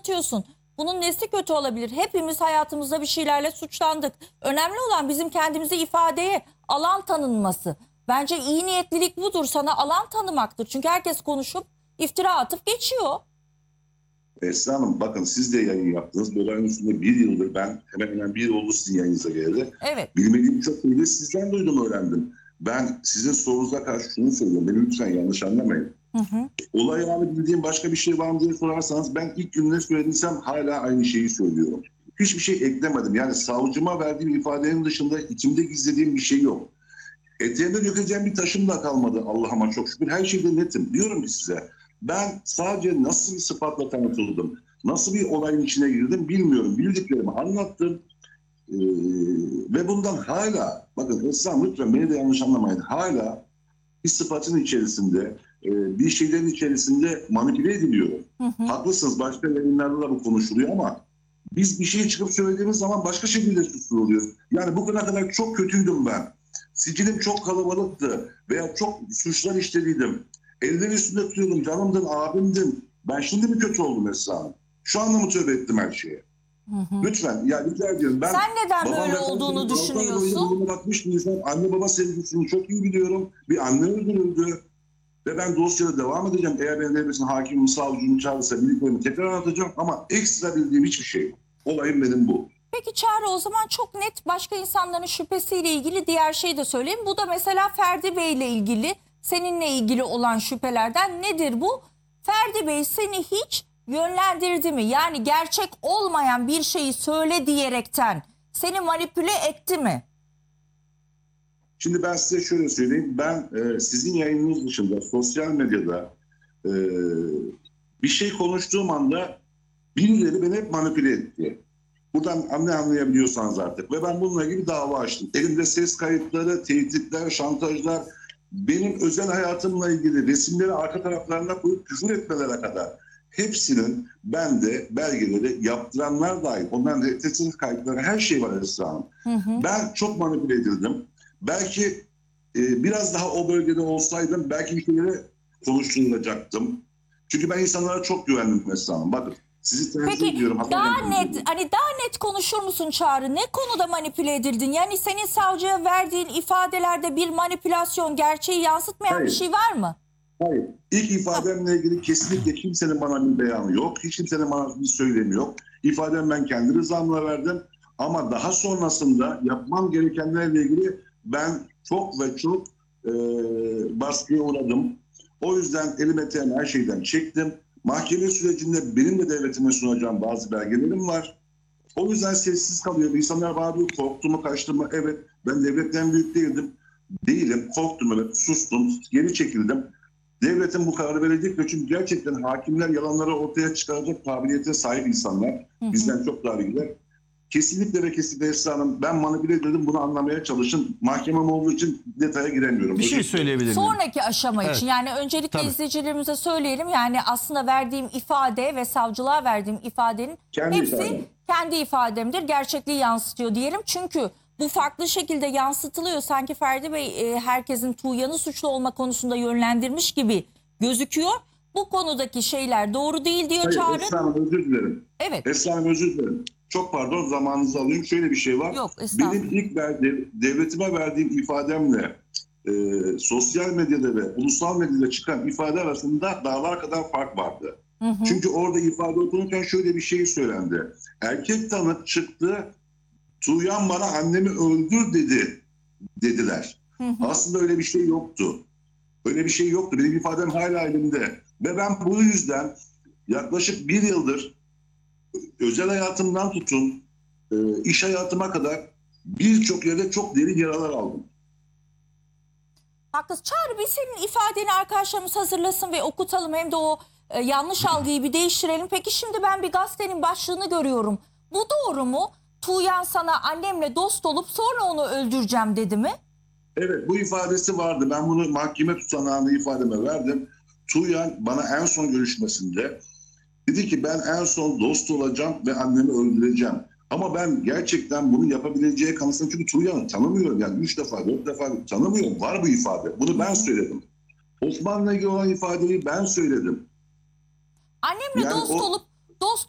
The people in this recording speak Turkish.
yaşatıyorsun. Bunun nesi kötü olabilir? Hepimiz hayatımızda bir şeylerle suçlandık. Önemli olan bizim kendimizi ifadeye alan tanınması. Bence iyi niyetlilik budur. Sana alan tanımaktır. Çünkü herkes konuşup iftira atıp geçiyor. Esra Hanım, bakın siz de yayın yaptınız. Bu olayın üstünde bir yıldır, ben hemen bir yıl oldu sizin yayınınıza geldi. Evet. Bilmediğim çok şeyleri sizden duydum, öğrendim. Ben sizin sorunuza karşı şunu söylüyorum. Beni lütfen yanlış anlamayın. Olay yani bildiğim başka bir şey var mı diye sorarsanız, ben ilk gün ne söylediysem hala aynı şeyi söylüyorum. Hiçbir şey eklemedim. Yani savcıma verdiğim ifadenin dışında içimde gizlediğim bir şey yok. Eteğimde dökeceğim bir taşım da kalmadı Allah'ıma çok şükür. Her şeyde netim. Diyorum ki size, ben sadece nasıl bir sıfatla tanıtıldım, nasıl bir olayın içine girdim bilmiyorum. Bildiklerimi anlattım. Ve bundan hala, bakın Esra Hanım, lütfen beni de yanlış anlamayın, hala bir sıfatın içerisinde, bir şeylerin içerisinde manipüle ediliyor. Haklısınız, başka yayınlarda da bu konuşuluyor ama biz bir şey çıkıp söylediğimiz zaman başka şekilde suçlanıyoruz. Yani bugüne kadar çok kötüydüm ben. Sicilim çok kalabalıktı veya çok suçlar işlediydim. Elleri üstünde tutuyordum, canımdın, abimdin. Ben şimdi mi kötü oldum Esra Hanım? Şu anda mı tövbe ettim her şeye? Lütfen, ya rica ediyorum. Ben, sen neden böyle olduğunu düşünüyorsun? Bakmış bir insan, anne baba sevgisini çok iyi biliyorum. Bir anne öldürüldü. Ve ben dosyada devam edeceğim. Eğer ben devletin hakimim, savcım çağırırsa bildiklerimi tekrar anlatacağım. Ama ekstra bildiğim hiçbir şey yok. Olayım benim bu. Peki Çağrı, o zaman çok net başka insanların şüphesiyle ilgili diğer şeyi de söyleyeyim. Bu da mesela Ferdi Bey ile ilgili, seninle ilgili olan şüphelerden nedir bu? Ferdi Bey seni hiç yönlendirdi mi? Yani gerçek olmayan bir şeyi söyle diyerekten seni manipüle etti mi? Şimdi ben size şöyle söyleyeyim. Ben sizin yayınınız dışında sosyal medyada bir şey konuştuğum anda birileri beni hep manipüle etti. Buradan anlayabiliyorsanız artık. Ve ben bununla ilgili dava açtım. Elimde ses kayıtları, tehditler, şantajlar, benim özel hayatımla ilgili resimleri arka taraflarına koyup küfür etmelere kadar hepsinin bende belgeleri, yaptıranlar dahil, onların ses kayıtları, her şey var Esra Hanım. Ben çok manipüle edildim. Belki biraz daha o bölgede olsaydım belki bir şeyleri konuşturulacaktım. Çünkü ben insanlara çok güvendim Esra Hanım. Bakın, sizi tercih ediyorum. Peki daha net konuşur musun Çağrı? Ne konuda manipüle edildin? Yani senin savcıya verdiğin ifadelerde bir manipülasyon, gerçeği yansıtmayan bir şey var mı? Hayır. İlk ifademle ilgili kesinlikle kimsenin bana bir beyanı yok. Hiç kimsenin bana bir söylemi yok. İfademi ben kendi rızamla verdim. Ama daha sonrasında yapmam gerekenlerle ilgili ben çok ve çok baskıya uğradım. O yüzden elime her şeyden çektim. Mahkeme sürecinde benim de devletime sunacağım bazı belgelerim var. O yüzden sessiz kalıyor. İnsanlar bana diyor, korktu mu, kaçtı mı? Evet, ben devletten büyük değildim. Değilim, korktum, evet, sustum, geri çekildim. Devletin bu kararı verecek, çünkü gerçekten hakimler yalanları ortaya çıkaracak kabiliyete sahip insanlar. Bizden çok daha bilgiler. Kesinlikle ve kesinlikle Esra Hanım, ben manipüle edildim, bunu anlamaya çalışın. Mahkemem olduğu için detaya giremiyorum. Bir şey söyleyebilir miyim? Sonraki aşama için yani öncelikle izleyicilerimize söyleyelim. Yani aslında verdiğim ifade ve savcılığa verdiğim ifadenin hepsi kendi ifademdir. Gerçekliği yansıtıyor diyelim. Çünkü bu farklı şekilde yansıtılıyor. Sanki Ferdi Bey herkesin Tuğyan'ı suçlu olma konusunda yönlendirmiş gibi gözüküyor. Bu konudaki şeyler doğru değil diyor Çağrı. Esra Hanım, özür dilerim. Evet. Esra Hanım, özür dilerim. Çok pardon, zamanınızı alıyorum. Şöyle bir şey var. Yok, benim ilk devletime verdiğim ifademle sosyal medyada ve ulusal medyada çıkan ifade arasında dağlar kadar fark vardı. Çünkü orada ifade okunurken şöyle bir şey söylendi. Erkek tanık çıktı, Tuğyan bana annemi öldür dediler. Aslında öyle bir şey yoktu. Öyle bir şey yoktu. Benim ifadem hala elimde. Ve ben bu yüzden yaklaşık bir yıldır özel hayatımdan tutun iş hayatıma kadar birçok yerde çok derin yaralar aldım. Haklısın. Çağrı, biz senin ifadeni arkadaşlarımız hazırlasın ve okutalım. Hem de o yanlış algıyı bir değiştirelim. Peki şimdi ben bir gazetenin başlığını görüyorum. Bu doğru mu? Tuğyan sana annemle dost olup sonra onu öldüreceğim dedi mi? Evet, bu ifadesi vardı. Ben bunu mahkeme tutanağında ifademe verdim. Tuğyan bana en son görüşmesinde dedi ki ben en son dost olacağım ve annemi öldüreceğim. Ama ben gerçekten bunu yapabileceği kanısında, çünkü Tuğyan'ı tanımıyorum. Yani 3 defa 4 defa tanımıyorum. Var bu ifade. Bunu ben söyledim. Osman'la ilgili olan ifadeyi ben söyledim. Annemle yani dost